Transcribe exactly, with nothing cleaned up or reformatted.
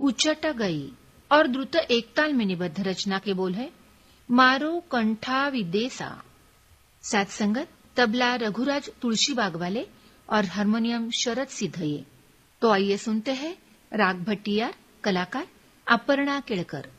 उचट गई और द्रुत एकताल में निबद्ध रचना के बोल है मारो कंठा विदेसा। साथ संगत तबला रघुराज तुलसी बागवाले और हारमोनियम शरद सिद्धये। तो आइए सुनते हैं राग भट्टियार, कलाकार अपर्णा केळकर।